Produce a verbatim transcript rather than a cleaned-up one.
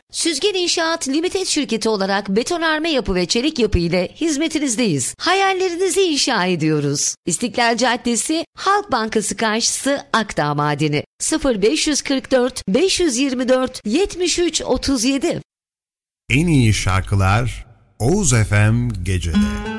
Süzgen İnşaat Limited şirketi olarak betonarme yapı ve çelik yapı ile hizmetinizdeyiz. Hayallerinizi inşa ediyoruz. İstiklal Caddesi, Halk Bankası karşısı, Akdağ Madeni. sıfır beş kırk dört beş yirmi dört yetmiş üç otuz yedi. En iyi şarkılar Oğuz F M Gece'de.